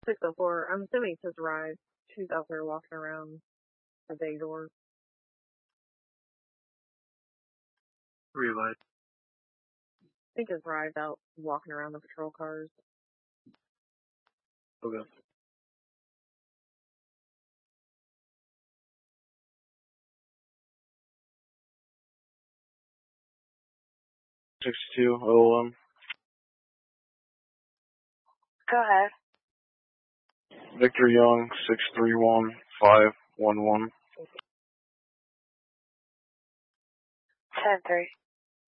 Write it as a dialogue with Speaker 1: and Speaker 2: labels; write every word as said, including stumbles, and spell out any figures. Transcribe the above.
Speaker 1: six oh four. I'm assuming it says arrived. She's out there walking around the bay door.
Speaker 2: Realize.
Speaker 1: I think it's arrived out walking around the patrol cars.
Speaker 2: Okay. Sixty-two oh one.
Speaker 3: Go ahead.
Speaker 2: Victor Young, six three one five one one.
Speaker 3: ten three.